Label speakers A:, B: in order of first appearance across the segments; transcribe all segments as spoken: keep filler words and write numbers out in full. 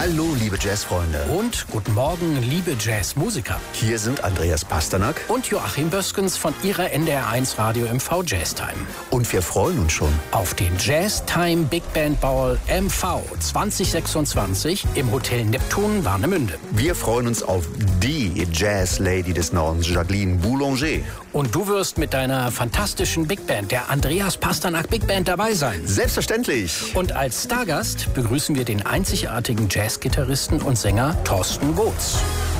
A: Hallo, liebe Jazzfreunde.
B: Und guten Morgen, liebe Jazzmusiker.
A: Hier sind Andreas Pasternak
B: und Joachim Böskens von Ihrer N D R eins Radio M V Jazztime.
A: Und wir freuen uns schon
B: auf den Jazztime Big Band Ball M V zwanzig sechsundzwanzig im Hotel Neptun Warnemünde.
A: Wir freuen uns auf die Jazz-Lady des Nordens, Jacqueline Boulanger.
B: Und du wirst mit deiner fantastischen Big Band, der Andreas Pasternak Big Band, dabei sein.
A: Selbstverständlich.
B: Und als Stargast begrüßen wir den einzigartigen Jazzgitarristen und Sänger Thorsten Gotz.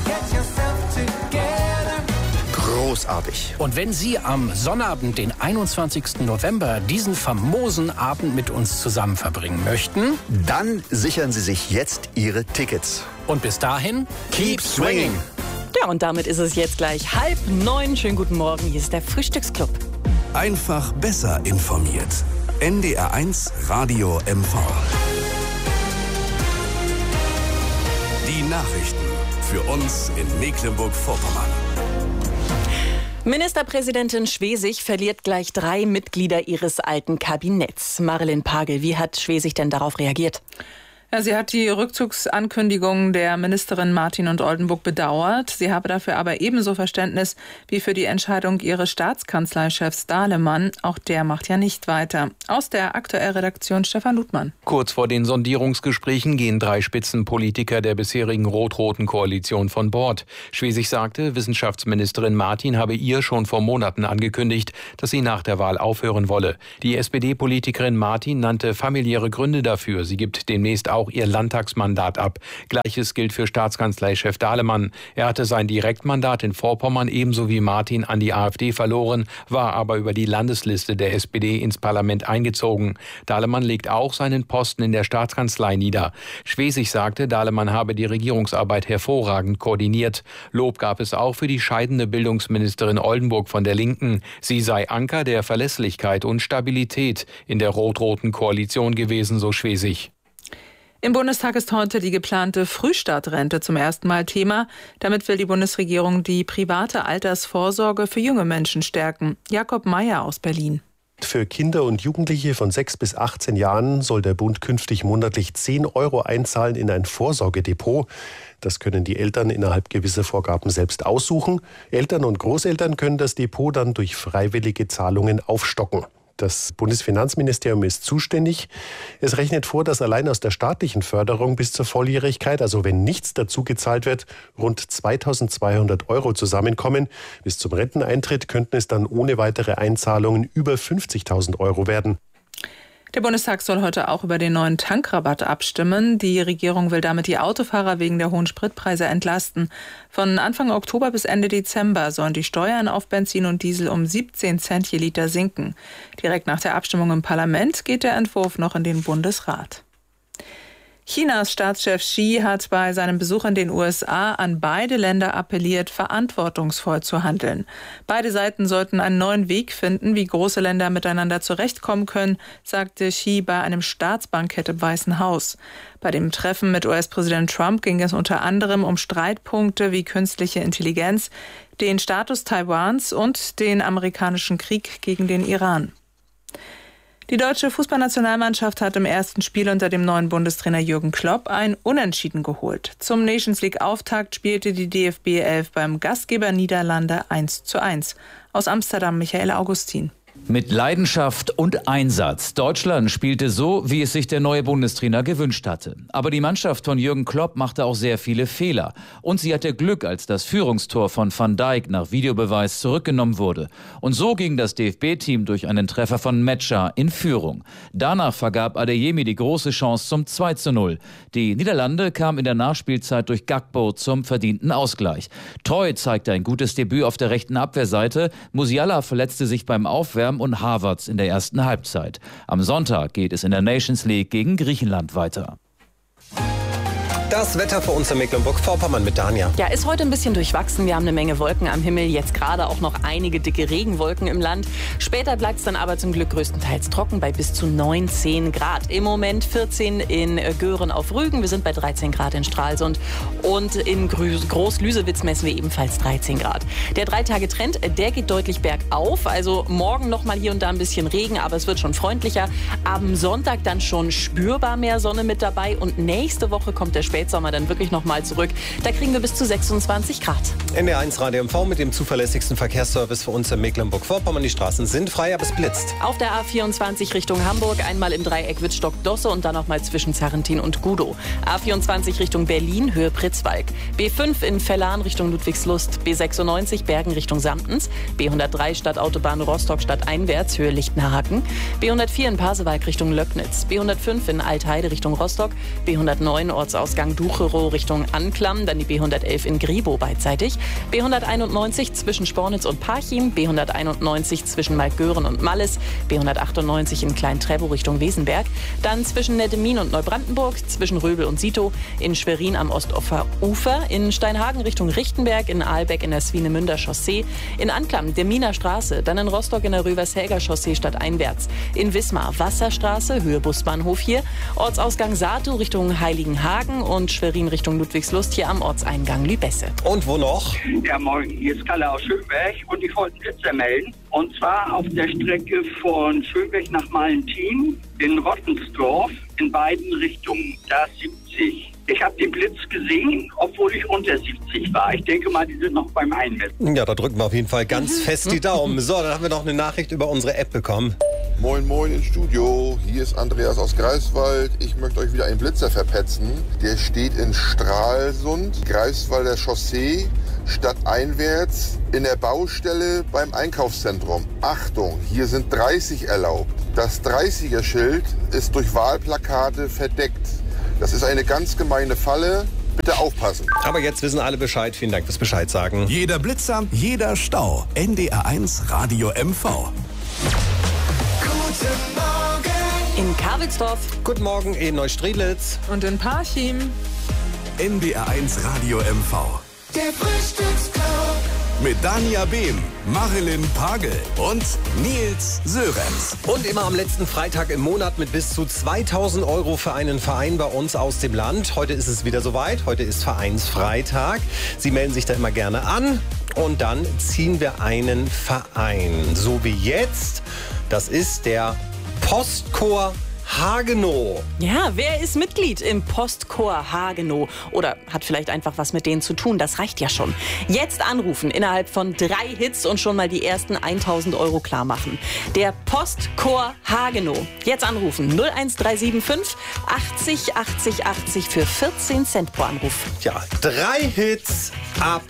A: Großartig.
B: Und wenn Sie am Sonnabend, den einundzwanzigsten November, diesen famosen Abend mit uns zusammen verbringen möchten,
A: dann sichern Sie sich jetzt Ihre Tickets.
B: Und bis dahin,
A: keep swinging.
C: Ja, und damit ist es jetzt gleich halb neun. Schönen guten Morgen, hier ist der Frühstücksclub.
D: Einfach besser informiert. N D R eins Radio M V. Die Nachrichten für uns in Mecklenburg-Vorpommern.
C: Ministerpräsidentin Schwesig verliert gleich drei Mitglieder ihres alten Kabinetts. Marilyn Pagel, wie hat Schwesig denn darauf reagiert?
E: Ja, sie hat die Rückzugsankündigung der Ministerin Martin und Oldenburg bedauert. Sie habe dafür aber ebenso Verständnis wie für die Entscheidung ihres Staatskanzleichefs Dahlemann. Auch der macht ja nicht weiter. Aus der Aktuell-Redaktion Stefan Ludmann.
F: Kurz vor den Sondierungsgesprächen gehen drei Spitzenpolitiker der bisherigen rot-roten Koalition von Bord. Schwesig sagte, Wissenschaftsministerin Martin habe ihr schon vor Monaten angekündigt, dass sie nach der Wahl aufhören wolle. Die S P D-Politikerin Martin nannte familiäre Gründe dafür. Sie gibt demnächst auch ihr Landtagsmandat ab. Gleiches gilt für Staatskanzleichef Dahlemann. Er hatte sein Direktmandat in Vorpommern ebenso wie Martin an die AfD verloren, war aber über die Landesliste der S P D ins Parlament eingezogen. Dahlemann legt auch seinen Posten in der Staatskanzlei nieder. Schwesig sagte, Dahlemann habe die Regierungsarbeit hervorragend koordiniert. Lob gab es auch für die scheidende Bildungsministerin Oldenburg von der Linken. Sie sei Anker der Verlässlichkeit und Stabilität in der rot-roten Koalition gewesen, so Schwesig.
E: Im Bundestag ist heute die geplante Frühstartrente zum ersten Mal Thema. Damit will die Bundesregierung die private Altersvorsorge für junge Menschen stärken. Jakob Mayer aus Berlin.
G: Für Kinder und Jugendliche von sechs bis achtzehn Jahren soll der Bund künftig monatlich zehn Euro einzahlen in ein Vorsorgedepot. Das können die Eltern innerhalb gewisser Vorgaben selbst aussuchen. Eltern und Großeltern können das Depot dann durch freiwillige Zahlungen aufstocken. Das Bundesfinanzministerium ist zuständig. Es rechnet vor, dass allein aus der staatlichen Förderung bis zur Volljährigkeit, also wenn nichts dazu gezahlt wird, rund zweitausendzweihundert Euro zusammenkommen. Bis zum Renteneintritt könnten es dann ohne weitere Einzahlungen über fünfzigtausend Euro werden.
E: Der Bundestag soll heute auch über den neuen Tankrabatt abstimmen. Die Regierung will damit die Autofahrer wegen der hohen Spritpreise entlasten. Von Anfang Oktober bis Ende Dezember sollen die Steuern auf Benzin und Diesel um siebzehn Cent je Liter sinken. Direkt nach der Abstimmung im Parlament geht der Entwurf noch in den Bundesrat. Chinas Staatschef Xi hat bei seinem Besuch in den U S A an beide Länder appelliert, verantwortungsvoll zu handeln. Beide Seiten sollten einen neuen Weg finden, wie große Länder miteinander zurechtkommen können, sagte Xi bei einem Staatsbankett im Weißen Haus. Bei dem Treffen mit U S-Präsident Trump ging es unter anderem um Streitpunkte wie künstliche Intelligenz, den Status Taiwans und den amerikanischen Krieg gegen den Iran. Die deutsche Fußballnationalmannschaft hat im ersten Spiel unter dem neuen Bundestrainer Jürgen Klopp ein Unentschieden geholt. Zum Nations League-Auftakt spielte die D F B elf beim Gastgeber Niederlande eins zu eins. Aus Amsterdam Michael Augustin.
H: Mit Leidenschaft und Einsatz. Deutschland spielte so, wie es sich der neue Bundestrainer gewünscht hatte. Aber die Mannschaft von Jürgen Klopp machte auch sehr viele Fehler. Und sie hatte Glück, als das Führungstor von Van Dijk nach Videobeweis zurückgenommen wurde. Und so ging das D F B-Team durch einen Treffer von Metscher in Führung. Danach vergab Adeyemi die große Chance zum zwei zu null. Die Niederlande kam in der Nachspielzeit durch Gakpo zum verdienten Ausgleich. Troy zeigte ein gutes Debüt auf der rechten Abwehrseite. Musiala verletzte sich beim Aufwärmen und Havertz in der ersten Halbzeit. Am Sonntag geht es in der Nations League gegen Griechenland weiter.
I: Das Wetter für uns in Mecklenburg-Vorpommern mit Dania.
C: Ja, ist heute ein bisschen durchwachsen. Wir haben eine Menge Wolken am Himmel. Jetzt gerade auch noch einige dicke Regenwolken im Land. Später bleibt es dann aber zum Glück größtenteils trocken bei bis zu neunzehn Grad. Im Moment vierzehn in Göhren auf Rügen. Wir sind bei dreizehn Grad in Stralsund. Und in Groß-Lüsewitz messen wir ebenfalls dreizehn Grad. Der Drei-Tage-Trend, der geht deutlich bergauf. Also morgen noch mal hier und da ein bisschen Regen, aber es wird schon freundlicher. Am Sonntag dann schon spürbar mehr Sonne mit dabei. Und nächste Woche kommt der später Spätsommer dann wirklich nochmal zurück. Da kriegen wir bis zu sechsundzwanzig Grad.
I: N D R eins Radio M V mit dem zuverlässigsten Verkehrsservice für uns in Mecklenburg-Vorpommern. Die Straßen sind frei, aber es blitzt.
C: Auf der A vierundzwanzig Richtung Hamburg einmal im Dreieck Wittstock-Dosse und dann nochmal zwischen Zarrentin und Gudow. A vierundzwanzig Richtung Berlin, Höhe Pritzwalk. B fünf in Vellan Richtung Ludwigslust. B sechsundneunzig Bergen Richtung Samtens. B hundertdrei Stadtautobahn Rostock stadteinwärts, Höhe Lichtenhagen. B hundertvier in Pasewalk Richtung Löcknitz. B hundertfünf in Altheide Richtung Rostock. B hundertneun Ortsausgang Ducherow Richtung Anklam. Dann die B hundertelf in Gribow beidseitig. B hunderteinundneunzig zwischen Spornitz und Parchim. B hunderteinundneunzig zwischen Malgören und Malles. B hundertachtundneunzig in Klein-Trevow Richtung Wesenberg. Dann zwischen Nettemin und Neubrandenburg. Zwischen Röbel und Sito. In Schwerin am Ostufer Ufer. In Steinhagen Richtung Richtenberg. In Aalbeck in der Swinemünder Chaussee. In Anklam der Miner Straße. Dann in Rostock in der Rövershäger Chaussee stadteinwärts. In Wismar Wasserstraße, Höhe Busbahnhof hier. Ortsausgang Satu Richtung Heiligenhagen und Schwerin Richtung Ludwigslust hier am Ortseingang Lübesse.
I: Und wo noch?
J: Ja, moin, hier ist Kalle aus Schönberg und ich wollte einen Blitzer melden. Und zwar auf der Strecke von Schönberg nach Malentin in Rottensdorf in beiden Richtungen. Da ist siebzig. Ich habe den Blitz gesehen, obwohl ich unter siebzig war. Ich denke mal, die sind noch beim Einmessen.
I: Ja, da drücken wir auf jeden Fall ganz fest die Daumen. So, dann haben wir noch eine Nachricht über unsere App bekommen.
K: Moin Moin ins Studio, hier ist Andreas aus Greifswald. Ich möchte euch wieder einen Blitzer verpetzen. Der steht in Stralsund, Greifswalder Chaussee, stadteinwärts in der Baustelle beim Einkaufszentrum. Achtung, hier sind dreißig erlaubt. Das dreißiger-Schild ist durch Wahlplakate verdeckt. Das ist eine ganz gemeine Falle. Bitte aufpassen.
I: Aber jetzt wissen alle Bescheid. Vielen Dank fürs Bescheid sagen.
D: Jeder Blitzer, jeder Stau. N D R eins Radio M V.
L: Guten Morgen.
C: In Karwelsdorf.
I: Guten Morgen in Neustrelitz.
E: Und in Parchim.
D: N D R eins Radio M V.
L: Der Frühstücksclub.
D: Mit Dania Behm, Marilyn Pagel und Nils Sörenz.
I: Und immer am letzten Freitag im Monat mit bis zu zweitausend Euro für einen Verein bei uns aus dem Land. Heute ist es wieder soweit. Heute ist Vereinsfreitag. Sie melden sich da immer gerne an. Und dann ziehen wir einen Verein. So wie jetzt. Das ist der Postchor Hagenow.
C: Ja, wer ist Mitglied im Postchor Hagenow? Oder hat vielleicht einfach was mit denen zu tun? Das reicht ja schon. Jetzt anrufen innerhalb von drei Hits und schon mal die ersten tausend Euro klar machen. Der Postchor Hagenow. Jetzt anrufen. null eins drei sieben fünf achtzig achtzig achtzig für vierzehn Cent pro Anruf.
I: Ja, drei Hits ab